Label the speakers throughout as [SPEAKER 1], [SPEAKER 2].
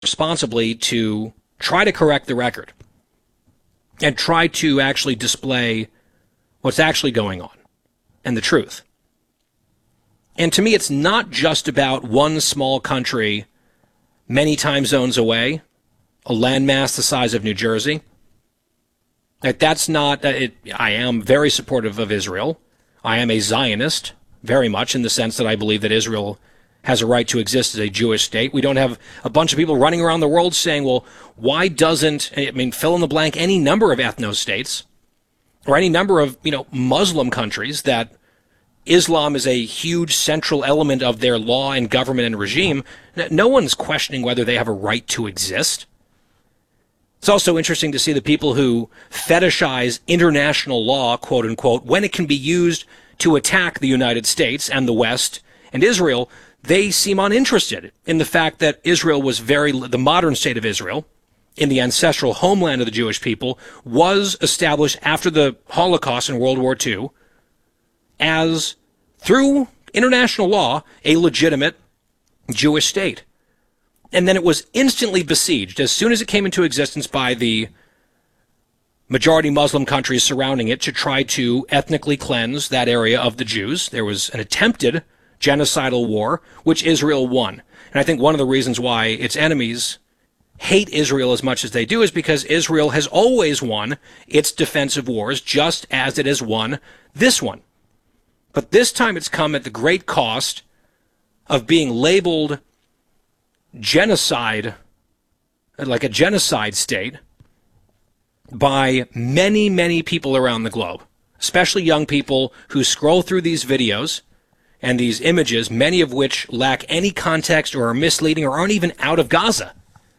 [SPEAKER 1] responsibly to try to correct the record and try to actually display what's actually going on and the truth. And to me, it's not just about one small country many time zones away, a landmass the size of New Jersey. That's not it. I am very supportive of Israel. I am a Zionist, very much, in the sense that I believe that Israel has a right to exist as a Jewish state. We don't have a bunch of people running around the world saying, well, why doesn't, fill in the blank, any number of ethno-states or any number of, Muslim countries that Islam is a huge central element of their law and government and regime. No one's questioning whether they have a right to exist. It's also interesting to see the people who fetishize international law, quote unquote, when it can be used to attack the United States and the West and Israel. They seem uninterested in the fact that Israel was the modern state of Israel, in the ancestral homeland of the Jewish people, was established after the Holocaust in World War II as, through international law, a legitimate Jewish state. And then it was instantly besieged as soon as it came into existence by the majority Muslim countries surrounding it to try to ethnically cleanse that area of the Jews. There was an attempted genocidal war, which Israel won. And I think one of the reasons why its enemies hate Israel as much as they do is because Israel has always won its defensive wars, just as it has won this one. But this time it's come at the great cost of being labeled genocide, like a genocide state, by many, many people around the globe, especially young people who scroll through these videos and these images, many of which lack any context or are misleading or aren't even out of Gaza.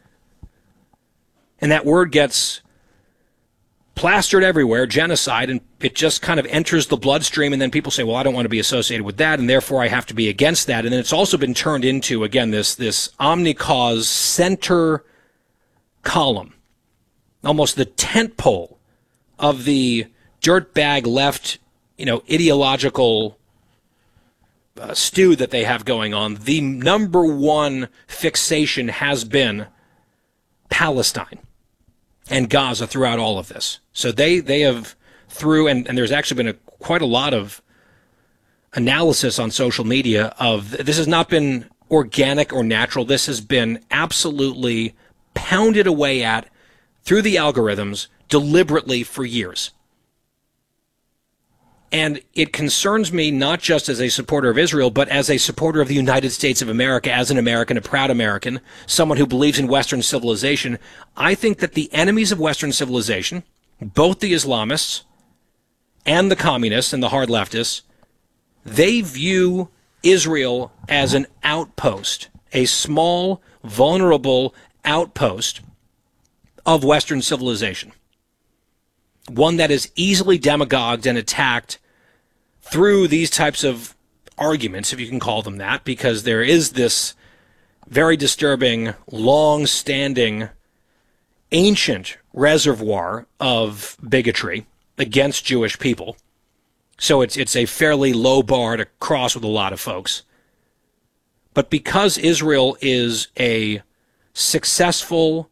[SPEAKER 1] And that word gets plastered everywhere, genocide, and it just kind of enters the bloodstream, and then people say, well, I don't want to be associated with that, and therefore I have to be against that. And then it's also been turned into, again, this omnicause center column, almost the tent pole of the dirtbag left, ideological stew that they have going on. The number one fixation has been Palestine and Gaza throughout all of this. So they have and there's actually been quite a lot of analysis on social media of this. Has not been organic or natural. This has been absolutely pounded away at through the algorithms deliberately for years. And it concerns me not just as a supporter of Israel, but as a supporter of the United States of America, as an American, a proud American, someone who believes in Western civilization. I think that the enemies of Western civilization, both the Islamists and the communists and the hard leftists, they view Israel as an outpost, a small, vulnerable outpost of Western civilization. One that is easily demagogued and attacked through these types of arguments, if you can call them that, because there is this very disturbing, long-standing, ancient reservoir of bigotry against Jewish people. So it's a fairly low bar to cross with a lot of folks. But because Israel is a successful,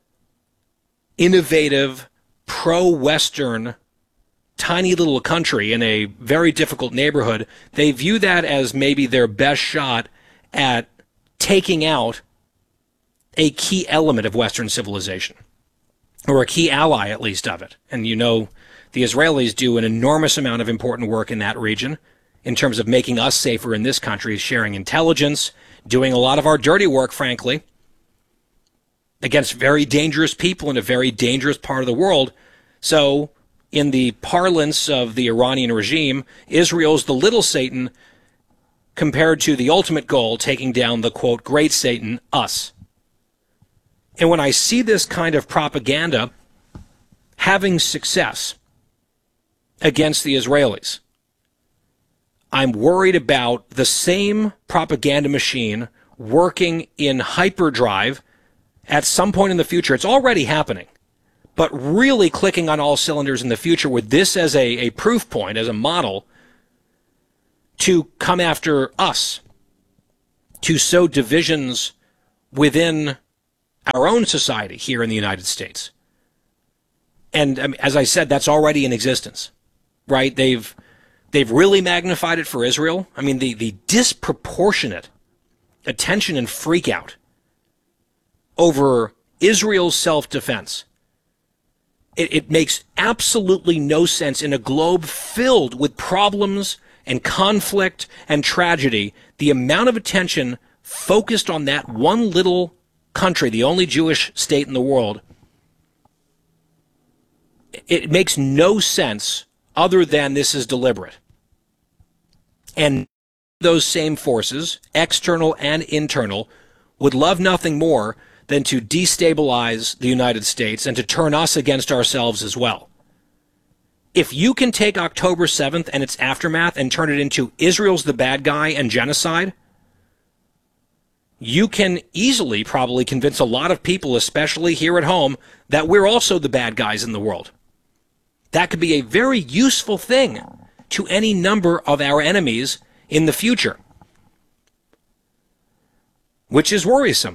[SPEAKER 1] innovative, pro-Western, tiny little country in a very difficult neighborhood, they view that as maybe their best shot at taking out a key element of Western civilization, or a key ally, at least, of it. And the Israelis do an enormous amount of important work in that region in terms of making us safer in this country, sharing intelligence, doing a lot of our dirty work, frankly, against very dangerous people in a very dangerous part of the world. So, in the parlance of the Iranian regime, Israel's the little Satan compared to the ultimate goal, taking down the, quote, great Satan, us. And when I see this kind of propaganda having success against the Israelis, I'm worried about the same propaganda machine working in hyperdrive at some point in the future. It's already happening, but really clicking on all cylinders in the future with this as a proof point, as a model, to come after us, to sow divisions within our own society here in the United States. And as I said, that's already in existence, right? They've really magnified it for Israel. I mean, the disproportionate attention and freak out over Israel's self-defense. It makes absolutely no sense in a globe filled with problems and conflict and tragedy. The amount of attention focused on that one little country, the only Jewish state in the world, it makes no sense other than this is deliberate. And those same forces, external and internal, would love nothing more than to destabilize the United States and to turn us against ourselves as well. If you can take October 7th and its aftermath and turn it into Israel's the bad guy and genocide, you can easily probably convince a lot of people, especially here at home, that we're also the bad guys in the world. That could be a very useful thing to any number of our enemies in the future, which is worrisome.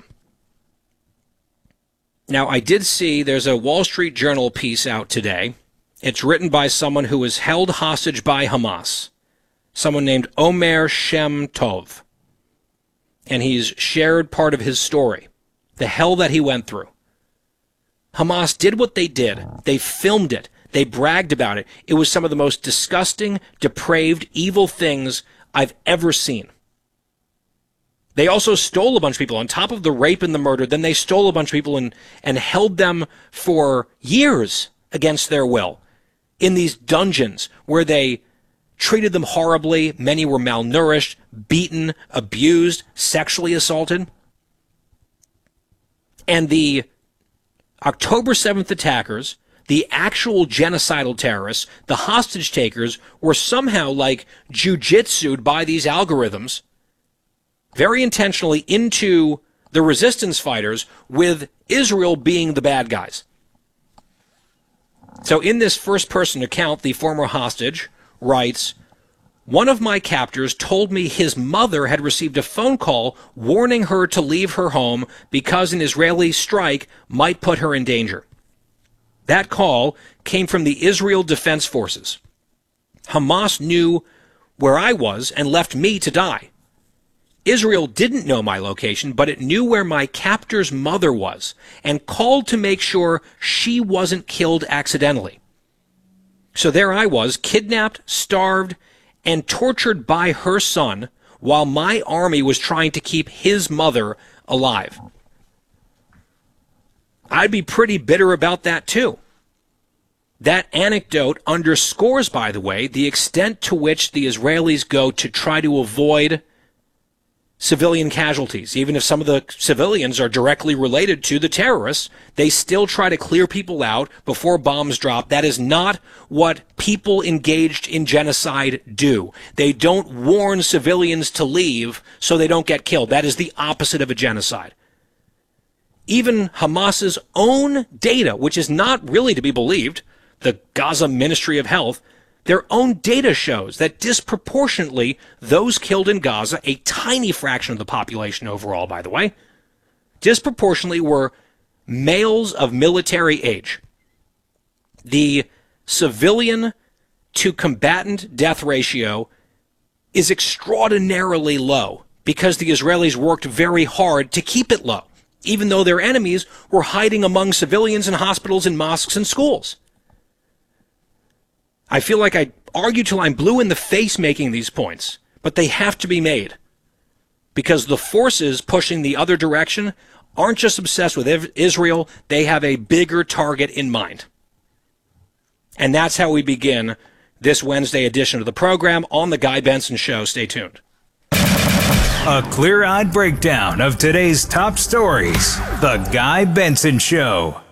[SPEAKER 1] Now, I did see there's a Wall Street Journal piece out today. It's written by someone who was held hostage by Hamas, someone named Omer Shem Tov. And he's shared part of his story, the hell that he went through. Hamas did what they did. They filmed it. They bragged about it. It was some of the most disgusting, depraved, evil things I've ever seen. They also stole a bunch of people. On top of the rape and the murder, then they stole a bunch of people and held them for years against their will in these dungeons where they treated them horribly. Many were malnourished, beaten, abused, sexually assaulted. And the October 7th attackers, the actual genocidal terrorists, the hostage takers, were somehow like jujitsu'd by these algorithms very intentionally into the resistance fighters, with Israel being the bad guys. So in this first-person account, the former hostage writes, "One of my captors told me his mother had received a phone call warning her to leave her home because an Israeli strike might put her in danger. That call came from the Israel Defense Forces. Hamas knew where I was and left me to die. Israel didn't know my location, but it knew where my captor's mother was and called to make sure she wasn't killed accidentally. So there I was, kidnapped, starved, and tortured by her son while my army was trying to keep his mother alive." I'd be pretty bitter about that too. That anecdote underscores, by the way, the extent to which the Israelis go to try to avoid civilian casualties. Even if some of the civilians are directly related to the terrorists, they still try to clear people out before bombs drop. That is not what people engaged in genocide do. They don't warn civilians to leave so they don't get killed. That is the opposite of a genocide. Even Hamas's own data, which is not really to be believed, the Gaza Ministry of Health, their own data shows that disproportionately those killed in Gaza, a tiny fraction of the population overall, by the way, disproportionately were males of military age. The civilian to combatant death ratio is extraordinarily low because the Israelis worked very hard to keep it low, even though their enemies were hiding among civilians in hospitals and mosques and schools. I feel like I argue till I'm blue in the face making these points, but they have to be made because the forces pushing the other direction aren't just obsessed with Israel, they have a bigger target in mind. And that's how we begin this Wednesday edition of the program on The Guy Benson Show. Stay tuned.
[SPEAKER 2] A clear-eyed breakdown of today's top stories. The Guy Benson Show.